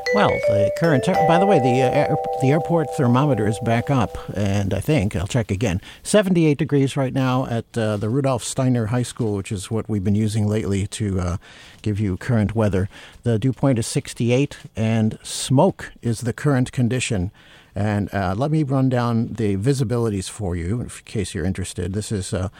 Well, the current, by the way, the airport thermometer is back up, and I think, I'll check again, 78 degrees right now at the Rudolf Steiner High School, which is what we've been using lately to give you current weather. The dew point is 68, and smoke is the current condition. And let me run down the visibilities for you, in case you're interested. This is no,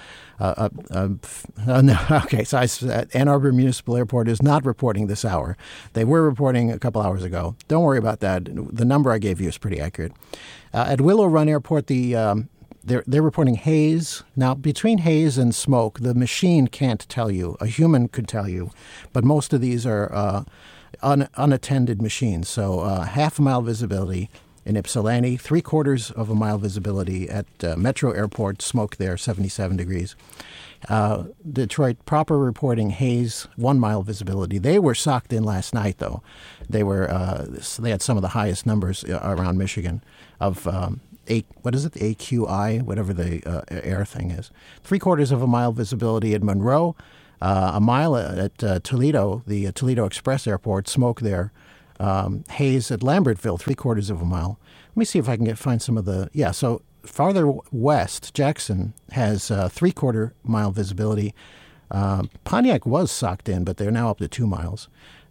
okay. So Ann Arbor Municipal Airport is not reporting this hour. They were reporting a couple hours ago. Don't worry about that. The number I gave you is pretty accurate. At Willow Run Airport, they're reporting haze. Now, between haze and smoke, the machine can't tell you. A human could tell you, but most of these are unattended machines. So half a mile visibility. In Ypsilanti, 3/4 of a mile visibility at Metro Airport, smoke there, 77 degrees. Detroit proper reporting haze, 1 mile visibility. They were socked in last night, though. They had some of the highest numbers around Michigan of what is it, the AQI, whatever the air thing is. 3/4 of a mile visibility at Monroe, a mile at Toledo, the Toledo Express Airport, smoke there. Haze at Lambertville, 3/4 of a mile. Let me see if I can find some of the, so farther west, Jackson has 3/4 mile visibility. Pontiac was socked in, but they're now up to 2 miles.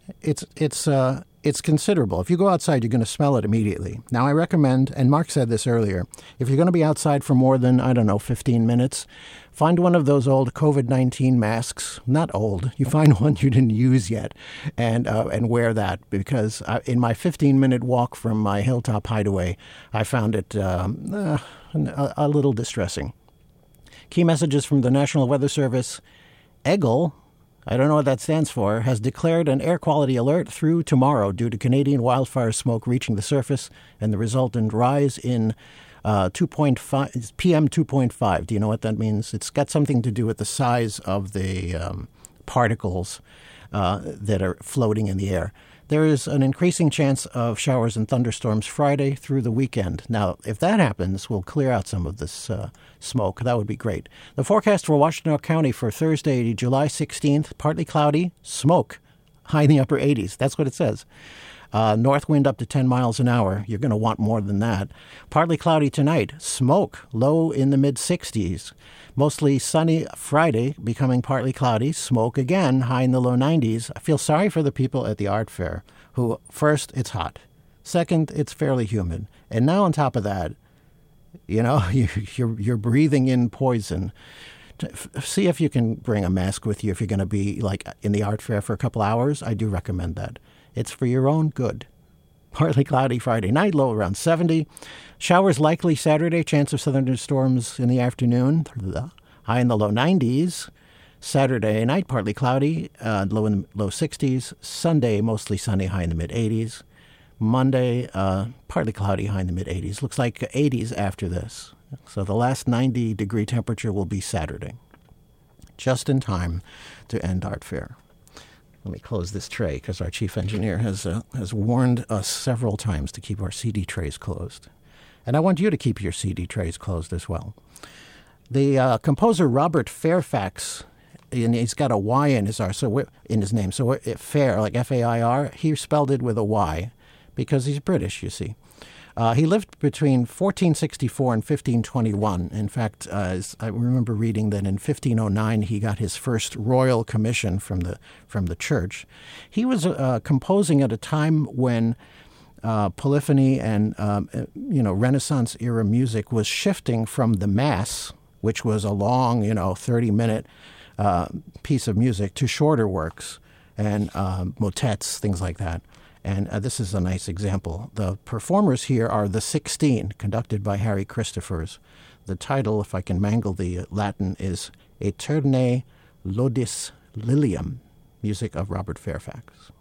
It's considerable. If you go outside, you're going to smell it immediately. Now, I recommend, and Mark said this earlier, if you're going to be outside for more than, 15 minutes, find one of those old COVID-19 masks. Not old. You find one you didn't use yet and wear that, because in my 15-minute walk from my hilltop hideaway, I found it a little distressing. Key messages from the National Weather Service. EGLE, I don't know what that stands for, has declared an air quality alert through tomorrow due to Canadian wildfire smoke reaching the surface and the resultant rise in PM 2.5. Do you know what that means? It's got something to do with the size of the particles that are floating in the air. There is an increasing chance of showers and thunderstorms Friday through the weekend. Now, if that happens, we'll clear out some of this smoke. That would be great. The forecast for Washtenaw County for Thursday, July 16th, partly cloudy, smoke, high in the upper 80s. That's what it says. North wind up to 10 miles an hour. You're going to want more than that. Partly cloudy tonight, smoke, low in the mid-60s. Mostly sunny Friday, becoming partly cloudy, smoke again, high in the low 90s. I feel sorry for the people at the art fair who, first, it's hot. Second, it's fairly humid. And now on top of that, you're breathing in poison. See if you can bring a mask with you if you're going to be like in the art fair for a couple hours. I do recommend that. It's for your own good. Partly cloudy Friday night, low around 70. Showers likely Saturday, chance of thunderstorms in the afternoon, high in the low 90s. Saturday night, partly cloudy, low in the low 60s. Sunday, mostly sunny, high in the mid-80s. Monday, partly cloudy, high in the mid-80s. Looks like 80s after this. So the last 90-degree temperature will be Saturday, just in time to end art fair. Let me close this tray because our chief engineer has warned us several times to keep our CD trays closed. And I want you to keep your CD trays closed as well. The composer Robert Fairfax, and he's got a Y in his name. So Fair, like F-A-I-R, he spelled it with a Y because he's British, you see. He lived between 1464 and 1521. In fact, I remember reading that in 1509 he got his first royal commission from the church. He was composing at a time when polyphony and Renaissance era music was shifting from the Mass, which was a long 30-minute piece of music, to shorter works and motets, things like that. And this is a nice example. The performers here are the 16, conducted by Harry Christophers. The title, if I can mangle the Latin, is Aeternae Lodis Lilium, music of Robert Fairfax.